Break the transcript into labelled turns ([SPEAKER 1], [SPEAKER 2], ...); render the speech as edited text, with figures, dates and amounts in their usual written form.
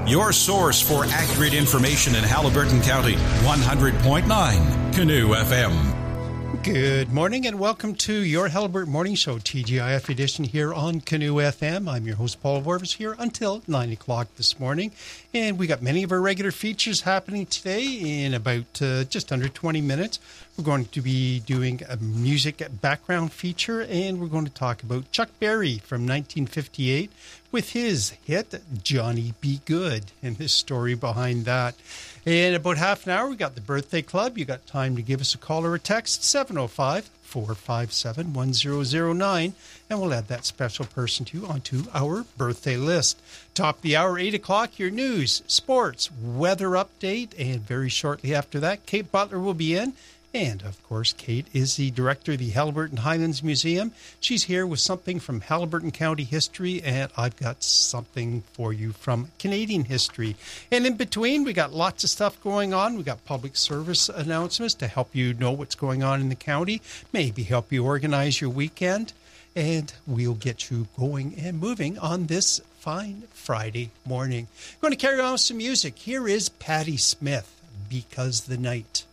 [SPEAKER 1] your source for accurate information in Haliburton County. 100.9 Canoe FM.
[SPEAKER 2] Good morning and welcome to your Haliburton Morning Show, TGIF edition here on Canoe FM. I'm your host, Paul Vorvis, here until 9 o'clock this morning. And we got many of our regular features happening today in about just under 20 minutes. We're going to be doing a music background feature, and we're going to talk about Chuck Berry from 1958 with his hit, Johnny Be Good, and his story behind that. In about half an hour, we got the Birthday Club. You got time to give us a call or a text, 705-457-1009, and we'll add that special person onto our birthday list. Top of the hour, 8 o'clock, your news, sports, weather update, and very shortly after that, Kate Butler will be in. And, of course, Kate is the director of the Haliburton Highlands Museum. She's here with something from Haliburton County history, and I've got something for you from Canadian history. And in between, we got lots of stuff going on. We got public service announcements to help you know what's going on in the county, maybe help you organize your weekend, and we'll get you going and moving on this fine Friday morning. Going to carry on with some music. Here is Patti Smith, Because the Night.